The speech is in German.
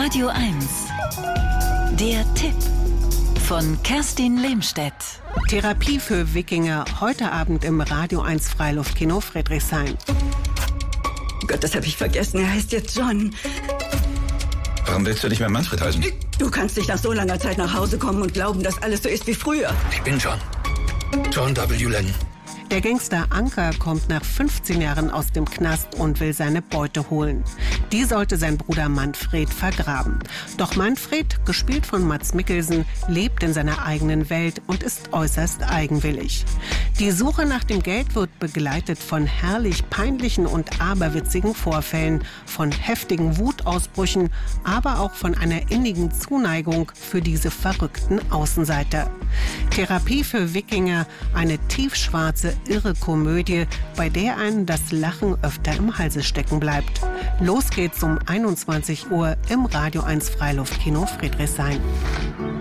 Radio 1. Der Tipp von Kerstin Lehmstedt. Therapie für Wikinger, heute Abend im Radio 1 Freiluftkino Friedrichshain. Oh Gott, das habe ich vergessen. Er heißt jetzt John. Warum willst du nicht mehr Manfred heißen? Du kannst nicht nach so langer Zeit nach Hause kommen und glauben, dass alles so ist wie früher. Ich bin John. John W. Lennon. Der Gangster Anker kommt nach 15 Jahren aus dem Knast und will seine Beute holen. Die sollte sein Bruder Manfred vergraben. Doch Manfred, gespielt von Mads Mikkelsen, lebt in seiner eigenen Welt und ist äußerst eigenwillig. Die Suche nach dem Geld wird begleitet von herrlich peinlichen und aberwitzigen Vorfällen, von heftigen Wutausbrüchen, aber auch von einer innigen Zuneigung für diese verrückten Außenseiter. Therapie für Wikinger, eine tiefschwarze, irre Komödie, bei der einem das Lachen öfter im Halse stecken bleibt. Los geht's um 21 Uhr im Radio 1 Freiluftkino Friedrichshain.